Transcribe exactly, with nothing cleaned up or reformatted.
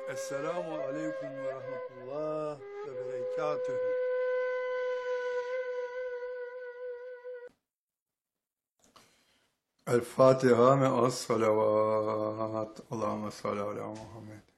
Esselamu aleyküm ve rahmetullah ve berekatühü. El Fatiha me'as salavat. Allahümme salli ala Muhammed.